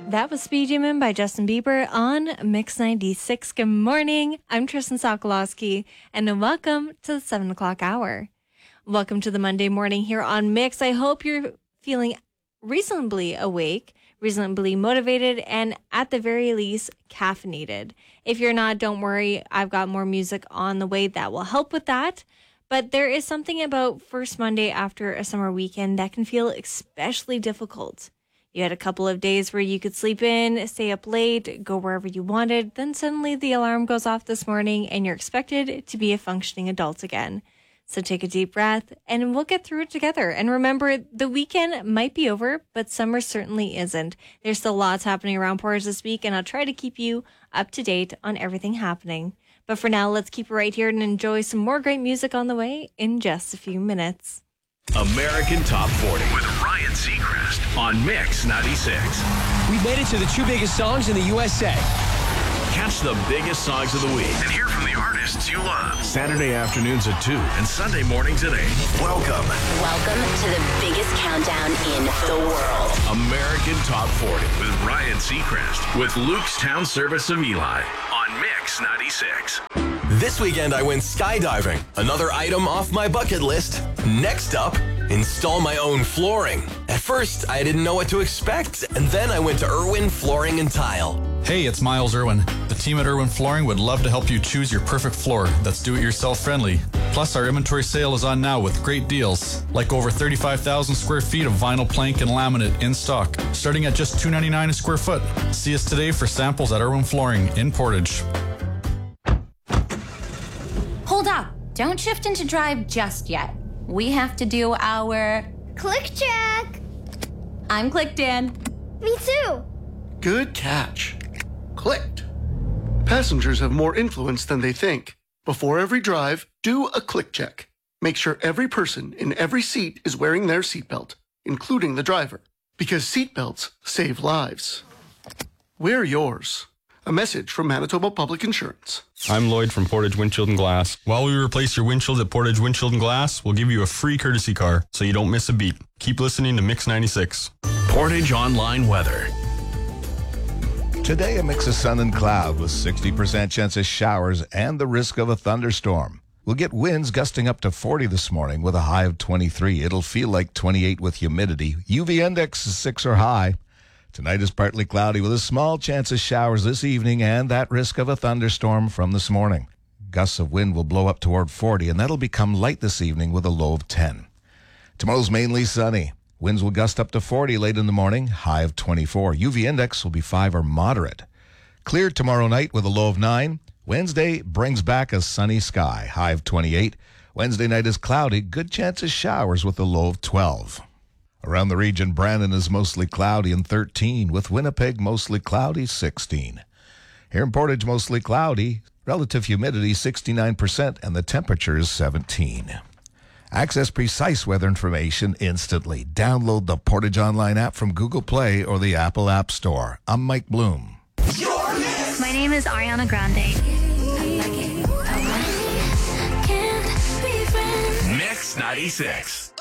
That was Speed Demon by Justin Bieber on Mix 96. Good morning. I'm Tristan Sokolowski, and welcome to the 7 o'clock hour. Welcome to the Monday morning here on Mix. I hope you're feeling reasonably awake, reasonably motivated, and at the very least, caffeinated. If you're not, don't worry. I've got more music on the way that will help with that. But there is something about first Monday after a summer weekend that can feel especially difficult. You had a couple of days where you could sleep in, stay up late, go wherever you wanted. Then suddenly the alarm goes off this morning and you're expected to be a functioning adult again. So take a deep breath and we'll get through it together. And remember, the weekend might be over, but summer certainly isn't. There's still lots happening around Portage this week, and I'll try to keep you up to date on everything happening. But for now, let's keep it right here and enjoy some more great music on the way in just a few minutes. American Top 40 with Ryan Seacrest on Mix 96. We made it to the two biggest songs in the USA. Catch the biggest songs of the week and hear from the artists you love. Saturday afternoons at 2 and Sunday mornings at 8. Welcome to the biggest countdown in the world. American Top 40 with Ryan Seacrest with Luke's Town Service of Eli on Mix 96. This weekend I went skydiving, another item off my bucket list. Next up, install my own flooring. At first, I didn't know what to expect, and then I went to Irwin Flooring and Tile. Hey, it's Miles Irwin. The team at Irwin Flooring would love to help you choose your perfect floor that's do-it-yourself friendly. Plus, our inventory sale is on now with great deals, like over 35,000 square feet of vinyl plank and laminate in stock, starting at just $2.99 a square foot. See us today for samples at Irwin Flooring in Portage. Hold up. Don't shift into drive just yet. We have to do our click check. I'm clicked in. Me too. Good catch. Clicked. Passengers have more influence than they think. Before every drive, do a click check. Make sure every person in every seat is wearing their seatbelt, including the driver, because seatbelts save lives. Wear yours. A message from Manitoba Public Insurance. I'm Lloyd from Portage Windshield and Glass. While we replace your windshield at Portage Windshield and Glass, we'll give you a free courtesy car so you don't miss a beat. Keep listening to Mix 96. Portage Online Weather. Today, a mix of sun and cloud with 60% chance of showers and the risk of a thunderstorm. We'll get winds gusting up to 40 this morning with a high of 23. It'll feel like 28 with humidity. UV index is 6 or high. Tonight is partly cloudy with a small chance of showers this evening and that risk of a thunderstorm from this morning. Gusts of wind will blow up toward 40, and that'll become light this evening with a low of 10. Tomorrow's mainly sunny. Winds will gust up to 40 late in the morning, high of 24. UV index will be 5 or moderate. Clear tomorrow night with a low of 9. Wednesday brings back a sunny sky, high of 28. Wednesday night is cloudy, good chance of showers with a low of 12. Around the region, Brandon is mostly cloudy and 13, with Winnipeg mostly cloudy, 16. Here in Portage, mostly cloudy, relative humidity 69%, and the temperature is 17. Access precise weather information instantly. Download the Portage Online app from Google Play or the Apple App Store. I'm Mike Bloom. My name is Ariana Grande. Mix 96.